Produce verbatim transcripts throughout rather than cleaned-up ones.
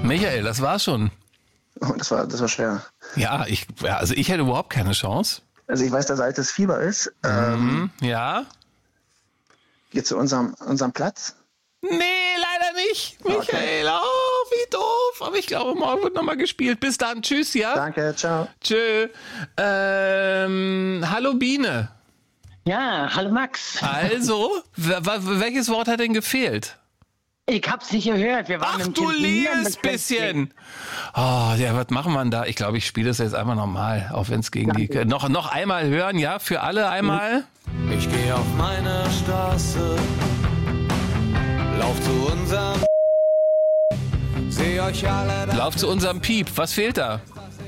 Michael, das war's schon. Oh, das war, das war schwer. Ja, ich, ja, also ich hätte überhaupt keine Chance. Also ich weiß, dass altes Fieber ist. Mhm, Ähm, ja. Geht zu unserem, unserem Platz. Nee, leider nicht. Michael, oh, wie doof. Aber ich glaube, morgen wird nochmal gespielt. Bis dann, tschüss, ja? Danke, ciao. Tschö. Ähm, hallo Biene. Ja, hallo Max. Also, w- w- welches Wort hat denn gefehlt? Ich hab's nicht gehört. Wir waren Ach, im du Telefonieren liebes mit- bisschen. Oh, ja, was machen wir da? Ich glaube, ich spiele das jetzt einfach nochmal, auch wenn es gegen die... Noch, noch einmal hören, ja? Für alle einmal? Ich gehe auf meine Straße, lauf zu unserem, seh euch alle da. Lauf zu unserem Piep. Was fehlt da?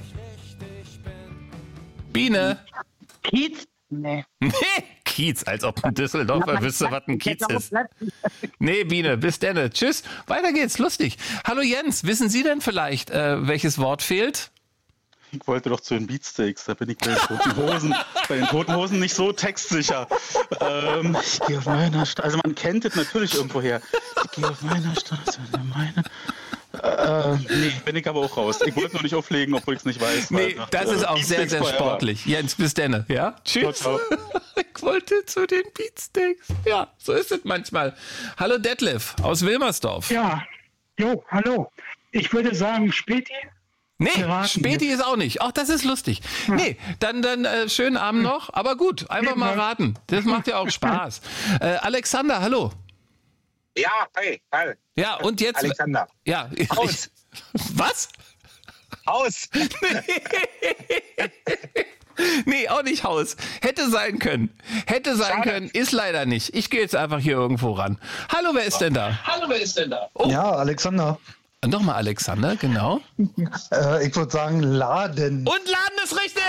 Biene. Kiez? Nee. Nee, Kiez, als ob ein Düsseldorfer wüsste, was ein Kiez ist. Nee, Biene, bis denne. Tschüss, weiter geht's, lustig. Hallo Jens, wissen Sie denn vielleicht, äh, welches Wort fehlt? Ich wollte doch zu den Beatsteaks, da bin ich bei den Toten Hosen, bei den Toten Hosen nicht so textsicher. Ähm, ich gehe auf meiner Straße, also man kennt es natürlich irgendwoher. Ich gehe auf meiner Straße, meine... Äh, nee, bin ich aber auch raus. Ich wollte nur nicht auflegen, obwohl ich es nicht weiß. Nee, das ist auch sehr, sehr sportlich. Jens, bis denne, ja? Tschüss. Ciao, Ich wollte zu den Beatsteaks. Ja, so ist es manchmal. Hallo Detlef aus Wilmersdorf. Ja, jo, hallo. Ich würde sagen, Späti. Nee, Piraten. Späti ist auch nicht. Ach, das ist lustig. Nee, dann, dann äh, schönen Abend noch. Aber gut, einfach mal raten. Das macht ja auch Spaß. Äh, Alexander, hallo. Ja, hi, hi. Ja, und jetzt... Alexander. Ja. Haus. Was? Haus. Nee, auch nicht Haus. Hätte sein können. Hätte sein Schade. können, ist leider nicht. Ich gehe jetzt einfach hier irgendwo ran. Hallo, wer ist denn da? Hallo, wer ist denn da? Ja, Alexander. Nochmal Alexander, genau. Äh, ich würde sagen Laden. Und Laden ist richtig!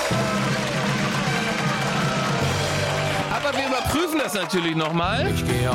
Aber wir überprüfen das natürlich nochmal. Ich gehe